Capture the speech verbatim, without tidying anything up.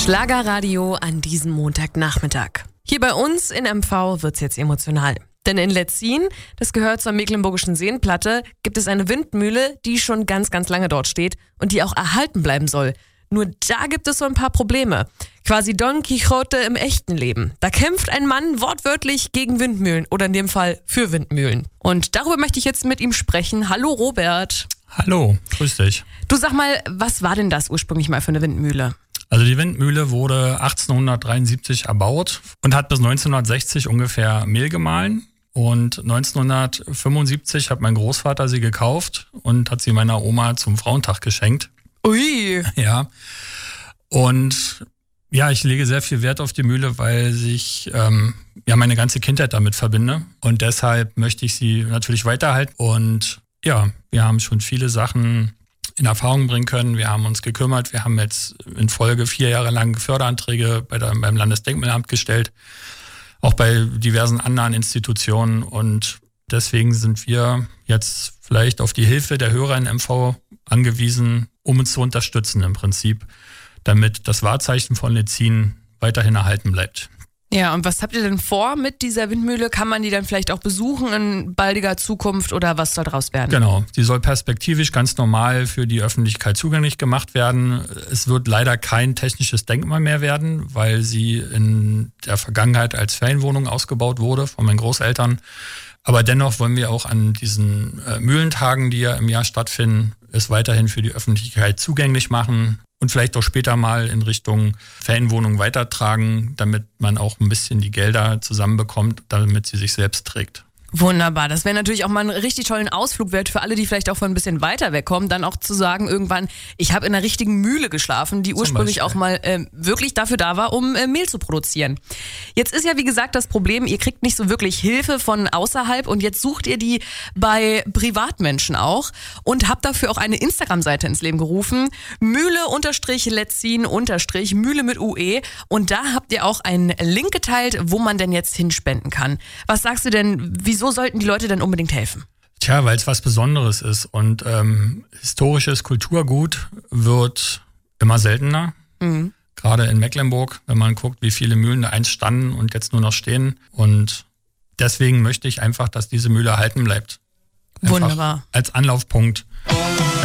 Schlagerradio an diesem Montagnachmittag. Hier bei uns in M V wird's jetzt emotional. Denn in Letzin, das gehört zur Mecklenburgischen Seenplatte, gibt es eine Windmühle, die schon ganz, ganz lange dort steht und die auch erhalten bleiben soll. Nur da gibt es so ein paar Probleme. Quasi Don Quixote im echten Leben. Da kämpft ein Mann wortwörtlich gegen Windmühlen oder in dem Fall für Windmühlen. Und darüber möchte ich jetzt mit ihm sprechen. Hallo Robert. Hallo, grüß dich. Du, sag mal, was war denn das ursprünglich mal für eine Windmühle? Also die Windmühle wurde achtzehnhundertdreiundsiebzig erbaut und hat bis neunzehnhundertsechzig ungefähr Mehl gemahlen. Und neunzehnhundertfünfundsiebzig hat mein Großvater sie gekauft und hat sie meiner Oma zum Frauentag geschenkt. Ui. Ja. Und ja, ich lege sehr viel Wert auf die Mühle, weil ich ähm, ja meine ganze Kindheit damit verbinde. Und deshalb möchte ich sie natürlich weiterhalten. Und ja, wir haben schon viele Sachen in Erfahrung bringen können. Wir haben uns gekümmert. Wir haben jetzt in Folge vier Jahre lang Förderanträge bei der, beim Landesdenkmalamt gestellt. Auch bei diversen anderen Institutionen. Und deswegen sind wir jetzt vielleicht auf die Hilfe der Hörer in M V angewiesen, um uns zu unterstützen im Prinzip, damit das Wahrzeichen von Letzin weiterhin erhalten bleibt. Ja, und was habt ihr denn vor mit dieser Windmühle? Kann man die dann vielleicht auch besuchen in baldiger Zukunft oder was soll draus werden? Genau, die soll perspektivisch ganz normal für die Öffentlichkeit zugänglich gemacht werden. Es wird leider kein technisches Denkmal mehr werden, weil sie in der Vergangenheit als Ferienwohnung ausgebaut wurde von meinen Großeltern. Aber dennoch wollen wir auch an diesen äh, Mühlentagen, die ja im Jahr stattfinden, es weiterhin für die Öffentlichkeit zugänglich machen und vielleicht auch später mal in Richtung Ferienwohnung weitertragen, damit man auch ein bisschen die Gelder zusammenbekommt, damit sie sich selbst trägt. Wunderbar, das wäre natürlich auch mal einen richtig tollen Ausflug wert für alle, die vielleicht auch von ein bisschen weiter wegkommen, dann auch zu sagen irgendwann, ich habe in einer richtigen Mühle geschlafen, die ursprünglich auch mal äh, wirklich dafür da war, um äh, Mehl zu produzieren. Jetzt ist ja wie gesagt das Problem, ihr kriegt nicht so wirklich Hilfe von außerhalb und jetzt sucht ihr die bei Privatmenschen auch und habt dafür auch eine Instagram-Seite ins Leben gerufen, Mühle-Letzin- Mühle mit U E, und da habt ihr auch einen Link geteilt, wo man denn jetzt hinspenden kann. Was sagst du denn, wieso sollten die Leute denn unbedingt helfen? Tja, weil es was Besonderes ist und ähm, historisches Kulturgut wird immer seltener. Mhm. Gerade in Mecklenburg, wenn man guckt, wie viele Mühlen da einst standen und jetzt nur noch stehen. Und deswegen möchte ich einfach, dass diese Mühle erhalten bleibt. Einfach wunderbar. Als Anlaufpunkt.